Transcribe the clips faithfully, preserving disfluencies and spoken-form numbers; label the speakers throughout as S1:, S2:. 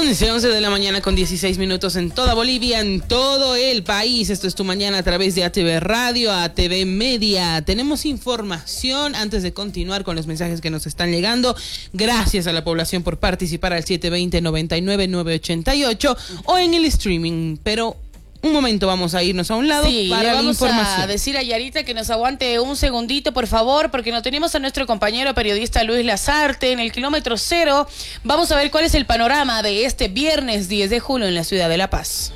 S1: once, once de la mañana con dieciséis minutos en toda Bolivia, en todo el país. Esto es Tu Mañana a través de A T V Radio, A T V Media. Tenemos información antes de continuar con los mensajes que nos están llegando. Gracias a la población por participar al siete dos cero, nueve nueve, nueve ocho ocho o en el streaming. Pero un momento, vamos a irnos a un lado
S2: sí,
S1: para
S2: le vamos
S1: la información.
S2: a decir a Yarita que nos aguante un segundito, por favor, porque no tenemos a nuestro compañero periodista Luis Lazarte en el kilómetro cero. Vamos a ver cuál es el panorama de este viernes diez de julio en la ciudad de La Paz.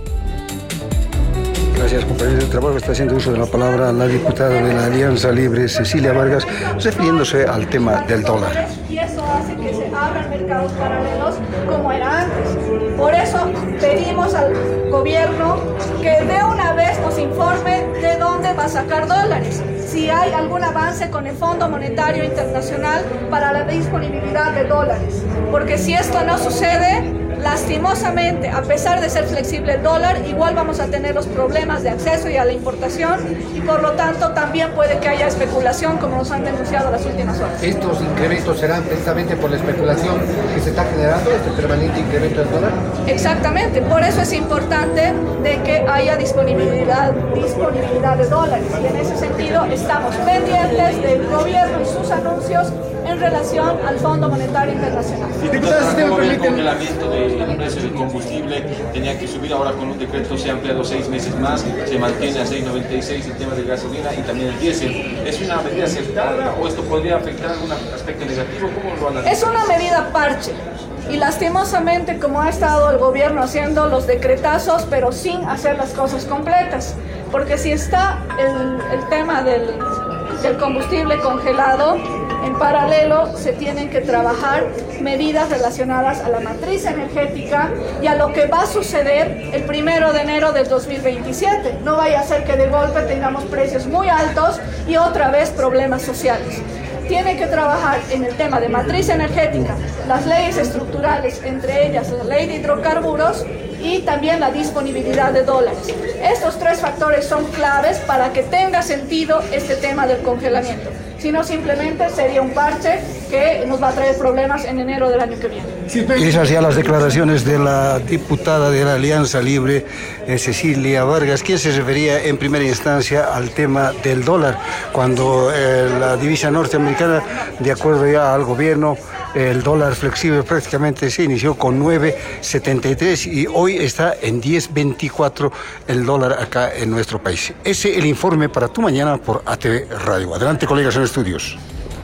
S3: Gracias, compañeros de trabajo. Está haciendo uso de la palabra la diputada de la Alianza Libre, Cecilia Vargas, refiriéndose al tema del dólar.
S4: Y eso hace que se abran mercados paralelos como era antes. Por eso pedimos al gobierno que de una vez nos informe de dónde va a sacar dólares. Si hay algún avance con el Fondo Monetario Internacional para la disponibilidad de dólares. Porque si esto no sucede, lastimosamente, a pesar de ser flexible el dólar, igual vamos a tener los problemas de acceso y a la importación y por lo tanto también puede que haya especulación como nos han denunciado las últimas horas.
S5: ¿Estos incrementos serán precisamente por la especulación que se está generando, este permanente incremento del dólar?
S4: Exactamente, por eso es importante de que haya disponibilidad, disponibilidad de dólares y en ese sentido estamos pendientes del gobierno y sus anuncios en relación al Fondo Monetario Internacional.
S6: ¿Cómo ve el congelamiento del precio del combustible? Tenía que subir, ahora con un decreto se ha ampliado seis meses más, se mantiene a seis noventa y seis el tema de gasolina y también el diésel. ¿Es una medida acertada o esto podría afectar algún aspecto negativo? ¿Cómo lo analizan?
S4: Es una medida parche y lastimosamente como ha estado el gobierno haciendo los decretazos pero sin hacer las cosas completas, porque si está el, el tema del, del combustible congelado, en paralelo se tienen que trabajar medidas relacionadas a la matriz energética y a lo que va a suceder el primero de enero del dos mil veintisiete. No vaya a ser que de golpe tengamos precios muy altos y otra vez problemas sociales. Tiene que trabajar en el tema de matriz energética, las leyes estructurales, entre ellas la ley de hidrocarburos y también la disponibilidad de dólares. Estos tres factores son claves para que tenga sentido este tema del congelamiento. Si no, simplemente sería un parche que nos va a traer problemas en enero del año que viene.
S3: Esas ya las declaraciones de la diputada de la Alianza Libre, eh, Cecilia Vargas, quien se refería en primera instancia al tema del dólar, cuando eh, la divisa norteamericana, de acuerdo ya al gobierno, el dólar flexible prácticamente se inició con nueve setenta y tres y hoy está en diez veinticuatro el dólar acá en nuestro país. Ese es el informe para Tu Mañana por A T V Radio. Adelante, colegas en estudios.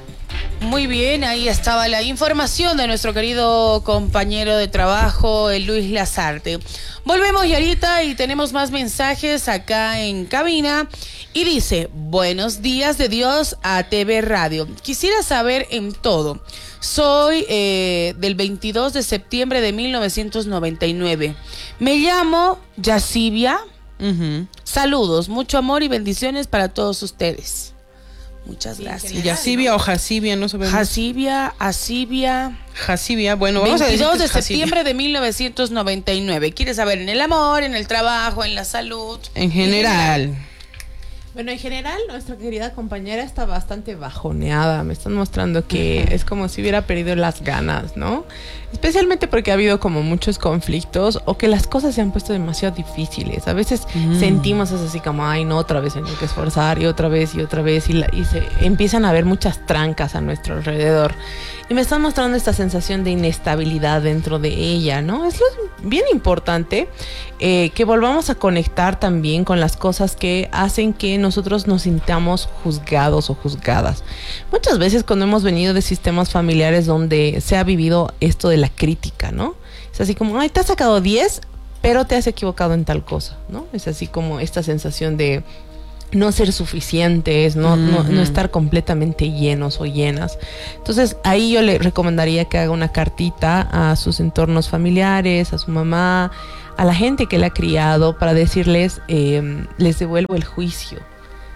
S2: Muy bien, ahí estaba la información de nuestro querido compañero de trabajo, el Luis Lazarte. Volvemos, Yarita, y tenemos más mensajes acá en cabina. Y dice, buenos días de Dios a A T V Radio. Quisiera saber en todo. Soy eh, del veintidós de septiembre de mil novecientos noventa y nueve. Me llamo Yacibia. Uh-huh. Saludos, mucho amor y bendiciones para todos ustedes. Muchas gracias.
S1: Yacibia o Jacibia, no sabemos.
S2: Jacibia, Asibia.
S1: Jacibia, bueno, vamos
S2: veintidós
S1: a decir
S2: de septiembre de mil novecientos noventa y nueve. ¿Quieres saber en el amor, en el trabajo, en la salud?
S1: En general.
S7: Bueno, en general, nuestra querida compañera está bastante bajoneada. Me están mostrando que es como si hubiera perdido las ganas, ¿no? Especialmente porque ha habido como muchos conflictos o que las cosas se han puesto demasiado difíciles. A veces mm. sentimos eso así como, ay, no, otra vez tengo que esforzar y otra vez y otra vez. Y, la, y se empiezan a haber muchas trancas a nuestro alrededor. Y me están mostrando esta sensación de inestabilidad dentro de ella, ¿no? Es bien importante eh, que volvamos a conectar también con las cosas que hacen que nosotros nos sintamos juzgados o juzgadas. Muchas veces cuando hemos venido de sistemas familiares donde se ha vivido esto de la crítica, ¿no? Es así como, ay, te has sacado diez, pero te has equivocado en tal cosa, ¿no? Es así como esta sensación de no ser suficientes, no, uh-huh. no, no estar completamente llenos o llenas. Entonces, ahí yo le recomendaría que haga una cartita a sus entornos familiares, a su mamá, a la gente que la ha criado, para decirles, eh, les devuelvo el juicio.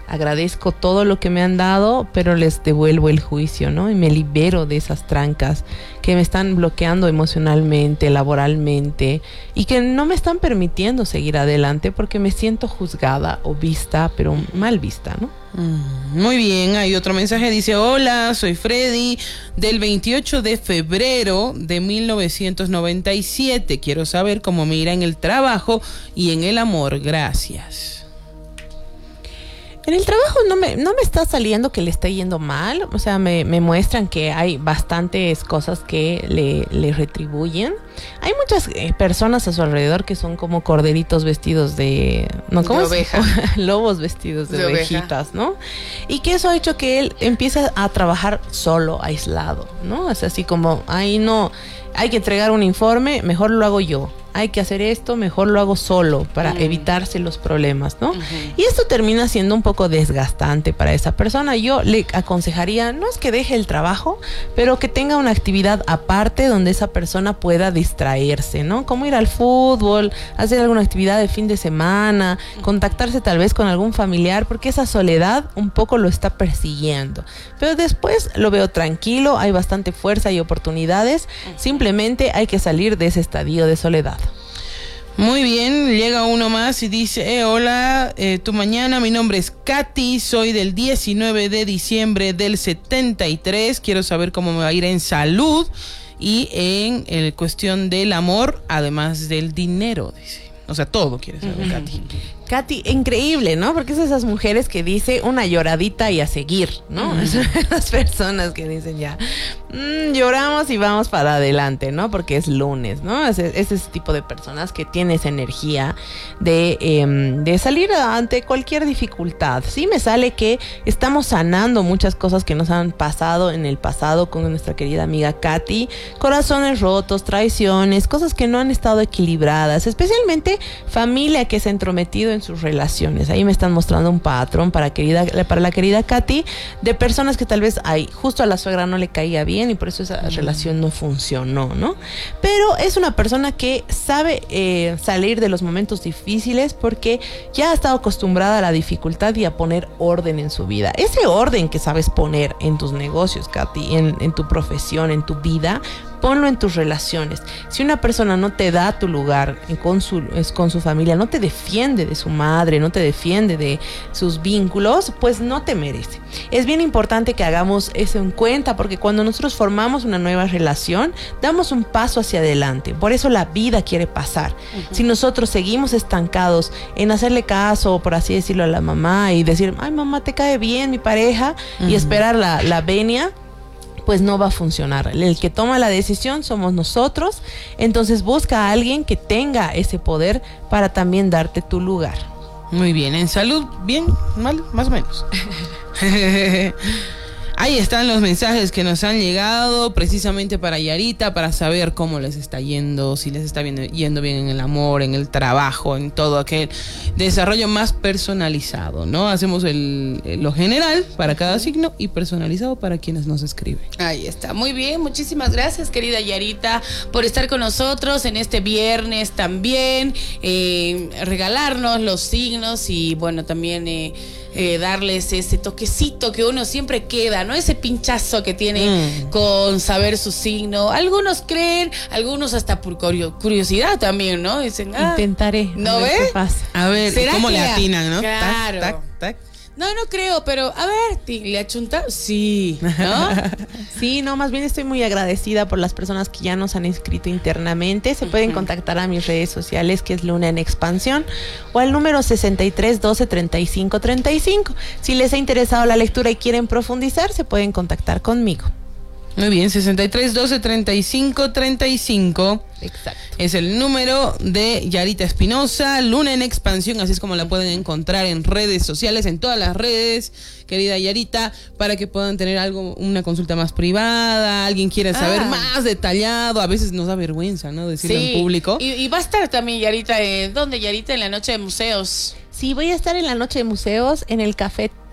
S7: agradezco todo lo que me han dado, pero les devuelvo el juicio, ¿no? Y me libero de esas trancas que me están bloqueando emocionalmente, laboralmente, y que no me están permitiendo seguir adelante porque me siento juzgada o vista, pero mal vista, ¿no?
S1: Mm, muy bien, hay otro mensaje, dice: hola, soy Freddy, del veintiocho de febrero de mil novecientos noventa y siete. Quiero saber cómo me irá en el trabajo y en el amor. Gracias.
S7: En el trabajo no me, no me está saliendo que le esté yendo mal, o sea, me, me muestran que hay bastantes cosas que le, le retribuyen. Hay muchas eh, personas a su alrededor que son como corderitos vestidos de... ¿no? ¿Cómo
S2: De
S7: es?
S2: oveja.
S7: Lobos vestidos de,
S2: De
S7: ovejitas, ¿no? Y que eso ha hecho que él empiece a trabajar solo, aislado, ¿no? Es así como, ahí no, hay que entregar un informe, mejor lo hago yo. Hay que hacer esto, mejor lo hago solo para mm. evitarse los problemas, ¿no? Uh-huh. Y esto termina siendo un poco desgastante para esa persona. Yo le aconsejaría, no es que deje el trabajo, pero que tenga una actividad aparte donde esa persona pueda distraerse, ¿no? Como ir al fútbol, hacer alguna actividad de fin de semana, contactarse tal vez con algún familiar, porque esa soledad un poco lo está persiguiendo. Pero después lo veo tranquilo, hay bastante fuerza y oportunidades, simplemente hay que salir de ese estadio de soledad.
S1: Muy bien, llega uno más y dice: eh, hola, eh, tu mañana, mi nombre es Katy, soy del diecinueve de diciembre del setenta y tres, quiero saber cómo me va a ir en salud y en eh, cuestión del amor, además del dinero, dice. O sea, todo quiere saber, uh-huh. Katy.
S7: Katy, increíble, ¿no? Porque es esas mujeres que dice una lloradita y a seguir, ¿no? Uh-huh. Es las personas que dicen ya, mmm, lloramos y vamos para adelante, ¿no? Porque es lunes, ¿no? Es, es ese tipo de personas que tiene esa energía de, eh, de salir ante cualquier dificultad. Sí me sale que estamos sanando muchas cosas que nos han pasado en el pasado con nuestra querida amiga Katy. Corazones rotos, traiciones, cosas que no han estado equilibradas, especialmente familia que se ha entrometido en sus relaciones. Ahí me están mostrando un patrón para, querida, para la querida Katy, de personas que tal vez ay, justo a la suegra no le caía bien y por eso esa mm. relación no funcionó, ¿no? Pero es una persona que sabe eh, salir de los momentos difíciles porque ya ha estado acostumbrada a la dificultad y a poner orden en su vida. Ese orden que sabes poner en tus negocios, Katy, en, en tu profesión, en tu vida, ponlo en tus relaciones. Si una persona no te da tu lugar con su, con su familia, no te defiende de su madre, no te defiende de sus vínculos, pues no te merece. Es bien importante que hagamos eso en cuenta, porque cuando nosotros formamos una nueva relación, damos un paso hacia adelante. Por eso la vida quiere pasar. Uh-huh. Si nosotros seguimos estancados en hacerle caso, por así decirlo, a la mamá y decir, ay, mamá, te cae bien mi pareja, uh-huh. y esperar la, la venia, pues no va a funcionar. El que toma la decisión somos nosotros. Entonces busca a alguien que tenga ese poder para también darte tu lugar.
S1: Muy bien, en salud, bien, mal, más o menos. Ahí están los mensajes que nos han llegado precisamente para Yarita, para saber cómo les está yendo, si les está yendo bien en el amor, en el trabajo, en todo aquel desarrollo más personalizado, ¿no? Hacemos el, lo general para cada signo y personalizado para quienes nos escriben.
S2: Ahí está, muy bien, muchísimas gracias, querida Yarita, por estar con nosotros en este viernes también, eh, regalarnos los signos y bueno, también... Eh, Eh, darles ese toquecito que uno siempre queda, ¿no? Ese pinchazo que tiene mm. con saber su signo. Algunos creen, algunos hasta por curiosidad también, ¿no? Dicen, ah,
S7: intentaré.
S2: ¿No ves?
S1: A ver, ¿cómo le atinan, no?
S2: Claro. Tac, tac, tac. No, no creo, pero a ver, ¿le achunta? Sí, ¿no?
S7: Sí, no, más bien estoy muy agradecida por las personas que ya nos han inscrito internamente. Se pueden uh-huh. contactar a mis redes sociales, que es Luna en Expansión, o al número sesenta y tres, doce, treinta y cinco, treinta y cinco. Si les ha interesado la lectura y quieren profundizar, se pueden contactar conmigo.
S1: Muy bien, sesenta y tres, doce, treinta y cinco, treinta y cinco.
S7: Exacto.
S1: Es el número de Yarita Espinosa, Luna en Expansión, así es como la pueden encontrar en redes sociales, en todas las redes, querida Yarita, para que puedan tener algo, una consulta más privada, alguien quiera saber ah. más detallado, a veces nos da vergüenza, ¿no? Decirlo
S2: sí.
S1: en público.
S2: Y, y va a estar también Yarita, eh, ¿dónde Yarita? En la noche de museos.
S7: Sí, voy a estar en la noche de museos en el Café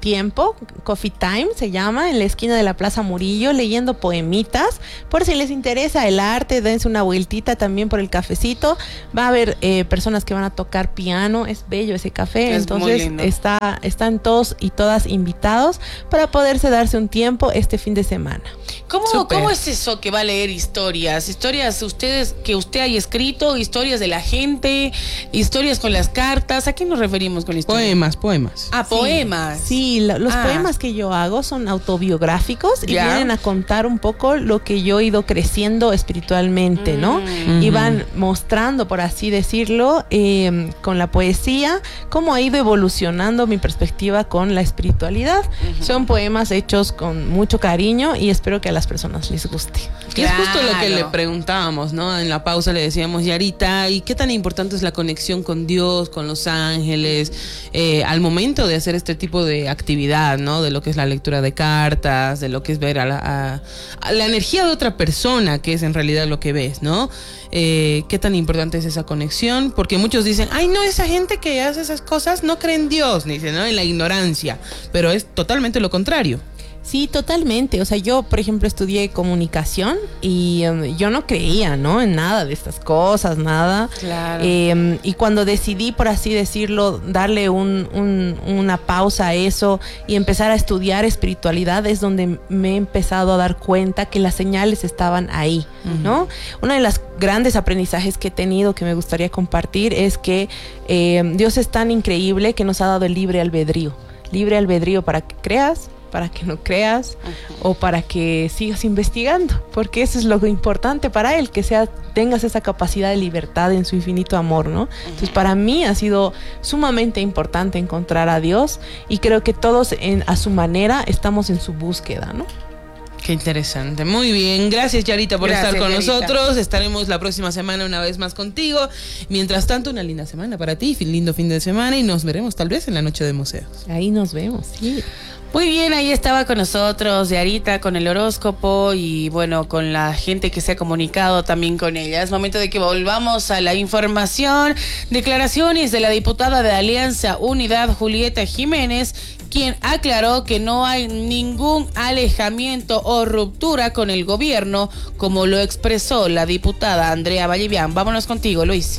S7: tiempo, Coffee Time se llama, en la esquina de la Plaza Murillo, leyendo poemitas. Por si les interesa el arte, dense una vueltita también por el cafecito. Va a haber eh, personas que van a tocar piano, es bello ese café,
S2: Es
S7: entonces está, están todos y todas invitados para poderse darse un tiempo este fin de semana.
S2: ¿Cómo,
S1: Súper.
S2: ¿Cómo es eso que va a leer historias? Historias ustedes que usted haya escrito, historias de la gente, historias con las cartas. ¿A qué nos referimos con historias?
S1: Poemas, poemas.
S2: Ah, poemas.
S7: Sí, lo- los
S2: Ah.
S7: poemas que yo hago son autobiográficos y
S2: Ya.
S7: vienen a contar un poco lo que yo he ido creciendo espiritualmente, ¿no?
S2: Mm.
S7: Y
S1: Ujú.
S7: van mostrando, por así decirlo, eh, con la poesía, cómo ha ido evolucionando mi perspectiva con la espiritualidad. Son poemas hechos con mucho cariño y espero que a las personas les guste.
S1: Y es justo lo que
S2: Claro.
S1: le preguntábamos, ¿no? En la pausa le decíamos, Yarita, ¿y qué tan importante es la conexión con Dios, con los ángeles, eh, al momento de hacer este tipo de actividad, ¿no? De lo que es la lectura de cartas, de lo que es ver a la, a- a la energía de otra persona, que es en realidad lo que ves, ¿no? Eh, ¿Qué tan importante es esa conexión? Porque muchos dicen, ay, no, esa gente que hace esas cosas no cree en Dios, dicen, ¿no? En la ignorancia, pero es totalmente lo contrario.
S7: Sí, totalmente. O sea, yo, por ejemplo, estudié comunicación y um, yo no creía, ¿no? En nada de estas cosas, nada.
S2: Claro.
S7: Eh, y cuando decidí, por así decirlo, darle un, un- una pausa a eso y empezar a estudiar espiritualidad, es donde me he empezado a dar cuenta que las señales estaban ahí, ¿no? Uno de los grandes aprendizajes que he tenido, que me gustaría compartir, es que eh, Dios es tan increíble que nos ha dado el libre albedrío. Libre albedrío para que creas, para que no creas, o para que sigas investigando, porque eso es lo importante para él, que sea, tengas esa capacidad de libertad en su infinito amor, ¿no? Entonces, para mí ha sido sumamente importante encontrar a Dios y creo que todos en, a su manera estamos en su búsqueda, ¿no?
S1: Qué interesante. Muy bien. Gracias, Yarita, por
S2: Gracias,
S1: estar con
S2: Yarita.
S1: nosotros. Estaremos la próxima semana una vez más contigo. Mientras tanto, una linda semana para ti, fin- lindo fin de semana y nos veremos tal vez en la noche de museos.
S7: Ahí nos vemos, sí.
S2: Muy bien, ahí estaba con nosotros Yarita con el horóscopo y bueno, con la gente que se ha comunicado también con ella. Es momento de que volvamos a la información. Declaraciones de la diputada de Alianza Unidad, Julieta Jiménez, quien aclaró que no hay ningún alejamiento o ruptura con el gobierno, como lo expresó la diputada Andrea Vallivian. Vámonos contigo, Luis.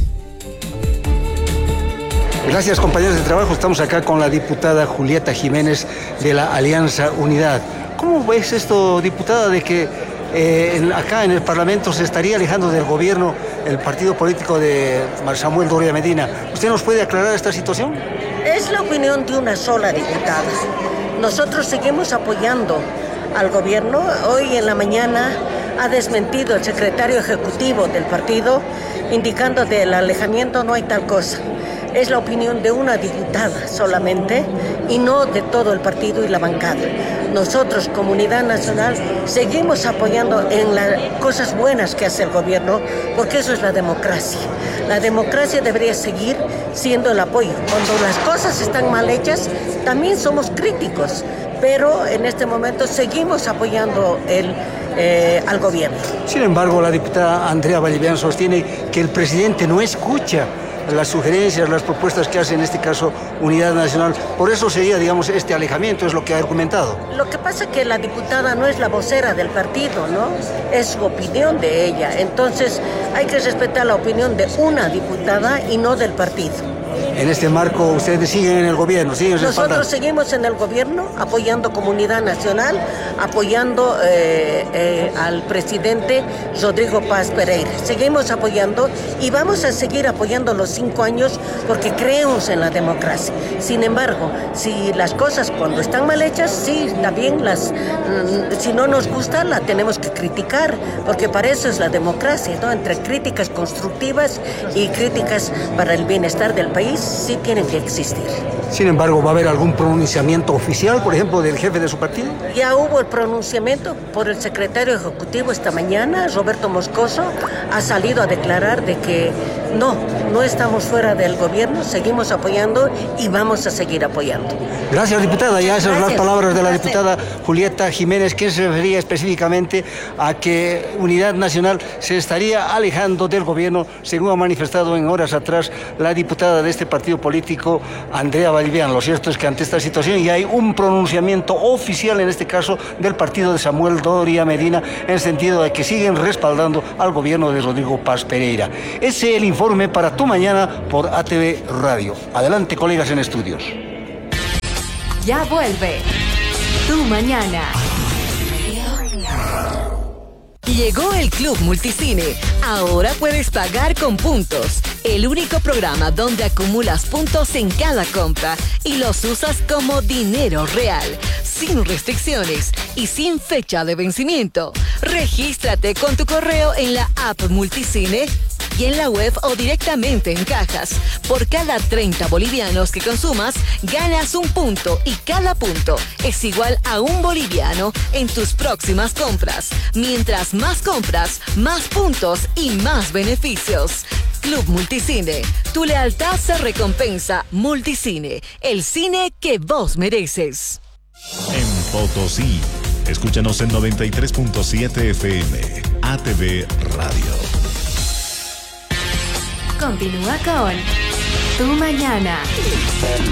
S3: Gracias, compañeros de trabajo. Estamos acá con la diputada Julieta Jiménez de la Alianza Unidad. ¿Cómo ves esto, diputada, de que eh, en- acá en el Parlamento se estaría alejando del gobierno el partido político de Samuel Doria Medina? ¿Usted nos puede aclarar esta situación?
S8: Es la opinión de una sola diputada. Nosotros seguimos apoyando al gobierno. Hoy en la mañana ha desmentido el secretario ejecutivo del partido, indicando que el alejamiento no hay tal cosa. Es la opinión de una diputada solamente y no de todo el partido y la bancada. Nosotros, Comunidad Nacional, seguimos apoyando en las cosas buenas que hace el gobierno, porque eso es la democracia. La democracia debería seguir siendo el apoyo. Cuando las cosas están mal hechas, también somos críticos, pero en este momento seguimos apoyando el, eh, al gobierno.
S3: Sin embargo, la diputada Andrea Vallivian sostiene que el presidente no escucha las sugerencias, las propuestas que hace en este caso Unidad Nacional. Por eso sería, digamos, este alejamiento, es lo que ha argumentado.
S8: Lo que pasa es que la diputada no es la vocera del partido, ¿no? Es su opinión de ella. Entonces hay que respetar la opinión de una diputada y no del partido.
S3: En este marco, ustedes siguen en el gobierno, siguen respaldando.
S8: Nosotros seguimos en el gobierno apoyando Comunidad Nacional, apoyando eh, eh, al presidente Rodrigo Paz Pereira. Seguimos apoyando y vamos a seguir apoyando los cinco años porque creemos en la democracia. Sin embargo, si las cosas cuando están mal hechas, sí, también las, mm, si no nos gusta, la tenemos que criticar, porque para eso es la democracia, ¿no? Entre críticas constructivas y críticas para el bienestar del país, sí tienen que existir.
S3: Sin embargo, ¿va a haber algún pronunciamiento oficial, por ejemplo, del jefe de su partido?
S8: Ya hubo el pronunciamiento por el secretario ejecutivo esta mañana. Roberto Moscoso ha salido a declarar de que no, no estamos fuera del gobierno, seguimos apoyando y vamos a seguir apoyando.
S3: Gracias, diputada. Ya esas son las palabras de la diputada Julieta Jiménez, que se refería específicamente a que Unidad Nacional se estaría alejando del gobierno, según ha manifestado en horas atrás la diputada de este partido político, Andrea Vallivian. Lo cierto es que ante esta situación ya hay un pronunciamiento oficial, en este caso del partido de Samuel Doria Medina, en el sentido de que siguen respaldando al gobierno de Rodrigo Paz Pereira. Ese es el informe para Tu Mañana por A T V Radio. Adelante, colegas en estudios.
S9: Ya vuelve Tu Mañana. Llegó el Club Multicine. Ahora puedes pagar con puntos. El único programa donde acumulas puntos en cada compra y los usas como dinero real, sin restricciones y sin fecha de vencimiento. Regístrate con tu correo en la app Multicine y en la web o directamente en cajas. Por cada treinta bolivianos que consumas, ganas un punto y cada punto es igual a un boliviano en tus próximas compras. Mientras más compras, más puntos y más beneficios. Club Multicine. Tu lealtad se recompensa. Multicine, el cine que vos mereces.
S10: En Potosí, escúchanos en noventa y tres punto siete F M, A T V Radio.
S9: Continúa con Tu Mañana.